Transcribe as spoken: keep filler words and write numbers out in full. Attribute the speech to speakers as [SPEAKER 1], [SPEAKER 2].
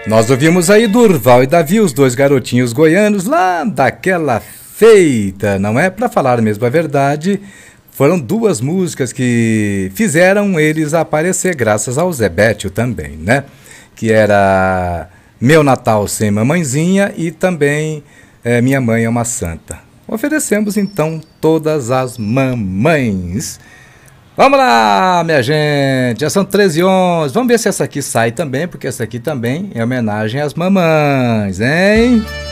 [SPEAKER 1] Nós ouvimos aí Durval e Davi, os dois garotinhos goianos, lá daquela feita, não é? Para falar mesmo a verdade, foram duas músicas que fizeram eles aparecer, graças ao Zé Bétio também, né? Que era Meu Natal Sem Mamãezinha e também é, Minha Mãe é uma Santa. Oferecemos então todas as mamães. Vamos lá, minha gente, já são treze e onze, vamos ver se essa aqui sai também, porque essa aqui também é homenagem às mamães, hein?